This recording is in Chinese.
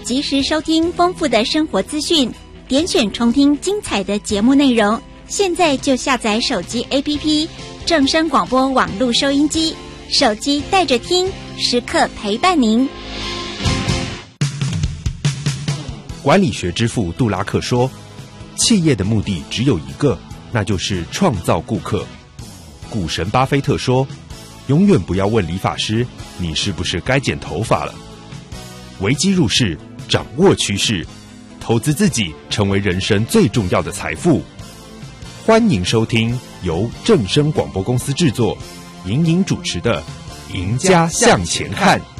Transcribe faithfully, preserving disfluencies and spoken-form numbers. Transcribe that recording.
及时收听丰富的生活资讯，点选重听精彩的节目内容。现在就下载手机 A P P 正声广播网络收音机，手机带着听，时刻陪伴您。 管理学之父杜拉克说，企业的目的只有一个，那就是创造顾客。股神巴菲特说，永远不要问理发师你是不是该剪头发了。危机入市，掌握趋势，投资自己成为人生最重要的财富。欢迎收听由正声广播公司制作，莹莹主持的《赢家向前看》。